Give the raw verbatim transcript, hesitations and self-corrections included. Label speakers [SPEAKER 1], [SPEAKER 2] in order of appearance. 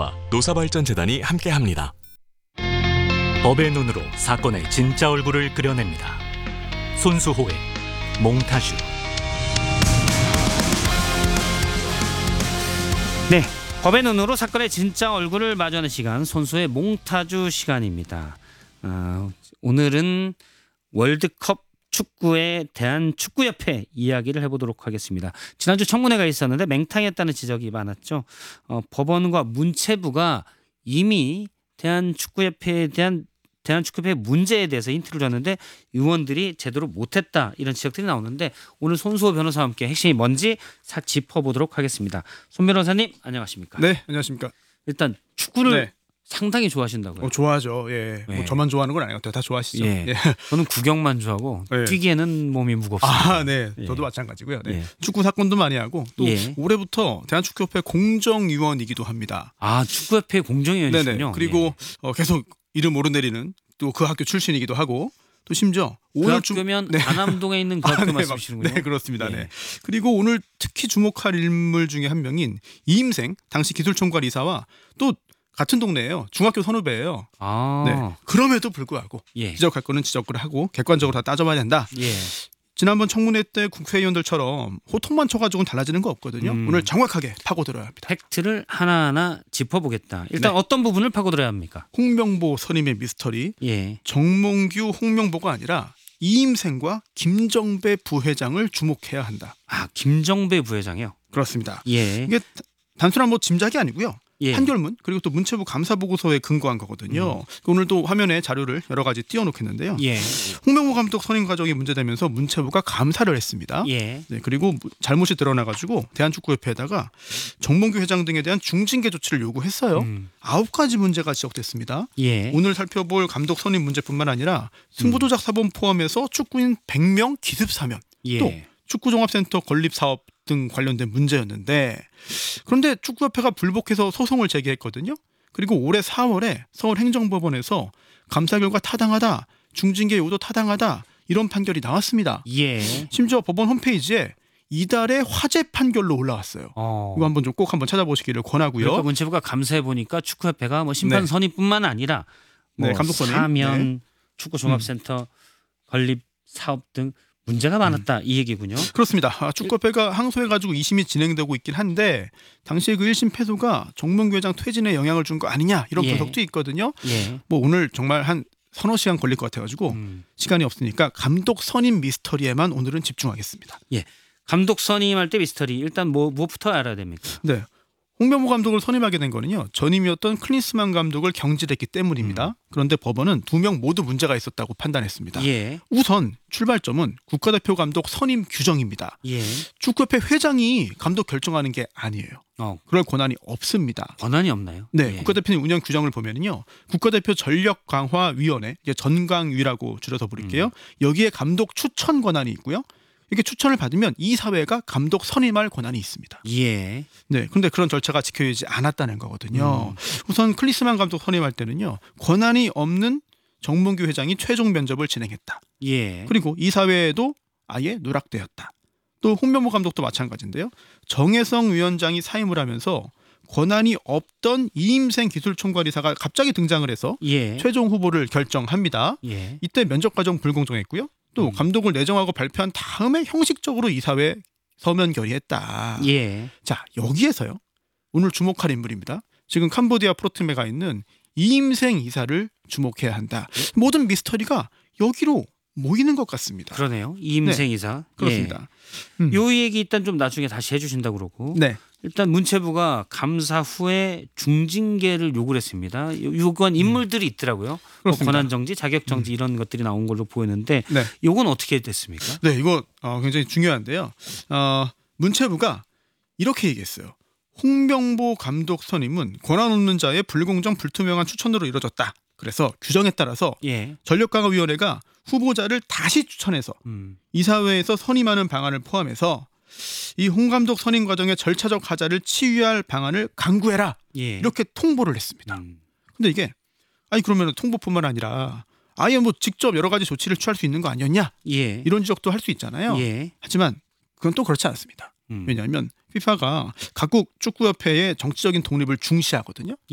[SPEAKER 1] 협회와 노사발전재단이 함께합니다.
[SPEAKER 2] 법의 눈으로 사건의 진짜 얼굴을 그려냅니다. 손수호의 몽타주.
[SPEAKER 3] 네, 법의 눈으로 사건의 진짜 얼굴을 마주하는 시간, 손수호의 몽타주 시간입니다. 어, 오늘은 월드컵 축구의 대한축구협회 이야기를 해보도록 하겠습니다. 지난주 청문회가 있었는데 맹탕했다는 지적이 많았죠. 어, 법원과 문체부가 이미 대한축구협회에 대한 대한축구협회 문제에 대해서 힌트를 줬는데 의원들이 제대로 못했다, 이런 지적들이 나오는데 오늘 손수호 변호사와 함께 핵심이 뭔지 싹 짚어보도록 하겠습니다. 손 변호사님 안녕하십니까?
[SPEAKER 4] 네, 안녕하십니까?
[SPEAKER 3] 일단 축구를
[SPEAKER 4] 네.
[SPEAKER 3] 상당히 좋아하신다고요?
[SPEAKER 4] 어, 좋아하죠. 예.
[SPEAKER 3] 네.
[SPEAKER 4] 뭐 저만 좋아하는 건 아니고 다 좋아하시죠.
[SPEAKER 3] 예.
[SPEAKER 4] 예.
[SPEAKER 3] 저는 구경만 좋아하고
[SPEAKER 4] 예.
[SPEAKER 3] 뛰기에는 몸이 무겁습니다.
[SPEAKER 4] 아, 네.
[SPEAKER 3] 예.
[SPEAKER 4] 저도 마찬가지고요. 네.
[SPEAKER 3] 예.
[SPEAKER 4] 축구 사건도 많이 하고 또
[SPEAKER 3] 예.
[SPEAKER 4] 올해부터 대한축구협회 공정위원이기도 합니다.
[SPEAKER 3] 아, 축구협회 공정위원이시군요.
[SPEAKER 4] 네네. 그리고
[SPEAKER 3] 예.
[SPEAKER 4] 어, 계속 이름 오르내리는 또 그 학교 출신이기도 하고 또 심지어
[SPEAKER 3] 그
[SPEAKER 4] 오늘 주-
[SPEAKER 3] 학교면
[SPEAKER 4] 네.
[SPEAKER 3] 안암동에 있는 그
[SPEAKER 4] 아,
[SPEAKER 3] 학교
[SPEAKER 4] 네, 맞-
[SPEAKER 3] 말씀이시는군요.
[SPEAKER 4] 네, 그렇습니다.
[SPEAKER 3] 예.
[SPEAKER 4] 네. 그리고 오늘 특히 주목할 인물 중에 한 명인 이임생 당시 기술총괄 이사와 또 같은 동네예요. 중학교 선후배예요.
[SPEAKER 3] 아,
[SPEAKER 4] 네. 그럼에도 불구하고
[SPEAKER 3] 예.
[SPEAKER 4] 지적할 거는 지적을 하고 객관적으로 다 따져봐야 된다.
[SPEAKER 3] 예.
[SPEAKER 4] 지난번 청문회 때 국회의원들처럼 호통만 쳐가지고는 달라지는 거 없거든요.
[SPEAKER 3] 음.
[SPEAKER 4] 오늘 정확하게 파고들어야 합니다.
[SPEAKER 3] 팩트를 하나하나 짚어보겠다. 일단
[SPEAKER 4] 네.
[SPEAKER 3] 어떤 부분을 파고들어야 합니까?
[SPEAKER 4] 홍명보 선임의 미스터리,
[SPEAKER 3] 예.
[SPEAKER 4] 정몽규 홍명보가 아니라 이임생과 김정배 부회장을 주목해야 한다.
[SPEAKER 3] 아, 김정배 부회장이요.
[SPEAKER 4] 그렇습니다.
[SPEAKER 3] 예.
[SPEAKER 4] 이게 단순한 뭐 짐작이 아니고요.
[SPEAKER 3] 예.
[SPEAKER 4] 판결문 그리고 또 문체부 감사 보고서에 근거한 거거든요.
[SPEAKER 3] 음.
[SPEAKER 4] 오늘도 화면에 자료를 여러 가지 띄워놓겠는데요.
[SPEAKER 3] 예.
[SPEAKER 4] 홍명보 감독 선임 과정이 문제되면서 문체부가 감사를 했습니다.
[SPEAKER 3] 예.
[SPEAKER 4] 네, 그리고 잘못이 드러나가지고 대한축구협회에다가 정몽규 회장 등에 대한 중징계 조치를 요구했어요.
[SPEAKER 3] 음.
[SPEAKER 4] 아홉 가지 문제가 지적됐습니다.
[SPEAKER 3] 예.
[SPEAKER 4] 오늘 살펴볼 감독 선임 문제뿐만 아니라 승부조작 사범 포함해서 축구인 백 명 기습 사면,
[SPEAKER 3] 예.
[SPEAKER 4] 또 축구종합센터 건립 사업 등 관련된 문제였는데, 그런데 축구협회가 불복해서 소송을 제기했거든요. 그리고 올해 사월에 서울행정법원에서 감사 결과 타당하다, 중징계 요도 타당하다, 이런 판결이 나왔습니다.
[SPEAKER 3] 예.
[SPEAKER 4] 심지어 법원 홈페이지에 이달의 화제 판결로 올라왔어요.
[SPEAKER 3] 어.
[SPEAKER 4] 이거 한번 좀 꼭 한번 찾아보시기를 권하고요.
[SPEAKER 3] 그러니까 문체부가 감사해 보니까 축구협회가 뭐 심판
[SPEAKER 4] 네.
[SPEAKER 3] 선임뿐만 아니라 뭐
[SPEAKER 4] 네, 감독 선임.
[SPEAKER 3] 사면, 축구 종합센터 건립 사업 등 문제가 많았다, 이 얘기군요.
[SPEAKER 4] 그렇습니다. 아, 축구협회가 항소해가지고 이심이 진행되고 있긴 한데 당시에 그 일심 패소가 정몽규 회장 퇴진에 영향을 준 거 아니냐, 이런
[SPEAKER 3] 예.
[SPEAKER 4] 분석도 있거든요.
[SPEAKER 3] 예.
[SPEAKER 4] 뭐 오늘 정말 한 서너 시간 걸릴 것 같아가지고
[SPEAKER 3] 음.
[SPEAKER 4] 시간이 없으니까 감독 선임 미스터리에만 오늘은 집중하겠습니다.
[SPEAKER 3] 예. 감독 선임할 때 미스터리, 일단 뭐 무엇부터 알아야 됩니까?
[SPEAKER 4] 네. 홍명보 감독을 선임하게 된 거는요, 전임이었던 클린스만 감독을 경질했기 때문입니다.
[SPEAKER 3] 음.
[SPEAKER 4] 그런데 법원은 두 명 모두 문제가 있었다고 판단했습니다.
[SPEAKER 3] 예.
[SPEAKER 4] 우선 출발점은 국가대표 감독 선임 규정입니다.
[SPEAKER 3] 예.
[SPEAKER 4] 축구협회 회장이 감독 결정하는 게 아니에요.
[SPEAKER 3] 어,
[SPEAKER 4] 그럴 권한이 없습니다.
[SPEAKER 3] 권한이 없나요?
[SPEAKER 4] 네,
[SPEAKER 3] 예.
[SPEAKER 4] 국가대표 운영 규정을 보면은요, 국가대표 전력 강화 위원회, 이제 전강위라고 줄여서 부를게요.
[SPEAKER 3] 음.
[SPEAKER 4] 여기에 감독 추천 권한이 있고요. 이게 추천을 받으면 이 사회가 감독 선임할 권한이 있습니다.
[SPEAKER 3] 예.
[SPEAKER 4] 네, 그런데 그런 절차가 지켜지지 않았다는 거거든요.
[SPEAKER 3] 음.
[SPEAKER 4] 우선 클리스만 감독 선임할 때는요, 권한이 없는 정몽규 회장이 최종 면접을 진행했다.
[SPEAKER 3] 예.
[SPEAKER 4] 그리고 이 사회에도 아예 누락되었다. 또 홍명보 감독도 마찬가지인데요. 정혜성 위원장이 사임을 하면서 권한이 없던 이임생 기술총괄이사가 갑자기 등장을 해서
[SPEAKER 3] 예.
[SPEAKER 4] 최종 후보를 결정합니다.
[SPEAKER 3] 예.
[SPEAKER 4] 이때 면접 과정 불공정했고요. 또
[SPEAKER 3] 음.
[SPEAKER 4] 감독을 내정하고 발표한 다음에 형식적으로 이사회에 서면 결의했다.
[SPEAKER 3] 예.
[SPEAKER 4] 자, 여기에서요, 오늘 주목할 인물입니다. 지금 캄보디아 프로팀에 가 있는 이임생 이사를 주목해야 한다. 모든 미스터리가 여기로 모이는 것 같습니다.
[SPEAKER 3] 그러네요. 이임생 이사.
[SPEAKER 4] 그렇습니다.
[SPEAKER 3] 예.
[SPEAKER 4] 음.
[SPEAKER 3] 요 얘기 일단 좀 나중에 다시 해주신다고 그러고.
[SPEAKER 4] 네.
[SPEAKER 3] 일단 문체부가 감사 후에 중징계를 요구를 했습니다. 요- 요구한 인물들이 있더라고요. 뭐
[SPEAKER 4] 그렇습니다.
[SPEAKER 3] 권한 정지, 자격 정지 이런 것들이 나온 걸로 보였는데
[SPEAKER 4] 네.
[SPEAKER 3] 요건 어떻게 됐습니까?
[SPEAKER 4] 네, 이거 어, 굉장히 중요한데요. 어, 문체부가 이렇게 얘기했어요. 홍명보 감독 선임은 권한 없는 자의 불공정 불투명한 추천으로 이루어졌다. 그래서 규정에 따라서
[SPEAKER 3] 예.
[SPEAKER 4] 전력강화위원회가 후보자를 다시 추천해서
[SPEAKER 3] 음.
[SPEAKER 4] 이사회에서 선임하는 방안을 포함해서 이 홍 감독 선임 과정의 절차적 하자를 치유할 방안을 강구해라.
[SPEAKER 3] 예.
[SPEAKER 4] 이렇게 통보를 했습니다.
[SPEAKER 3] 음.
[SPEAKER 4] 근데 이게 아니 그러면 통보뿐만 아니라 아예 뭐 직접 여러 가지 조치를 취할 수 있는 거 아니었냐?
[SPEAKER 3] 예.
[SPEAKER 4] 이런 지적도 할 수 있잖아요.
[SPEAKER 3] 예.
[SPEAKER 4] 하지만 그건 또 그렇지 않습니다.
[SPEAKER 3] 음.
[SPEAKER 4] 왜냐하면 피파가 각국 축구협회의 정치적인 독립을 중시하거든요.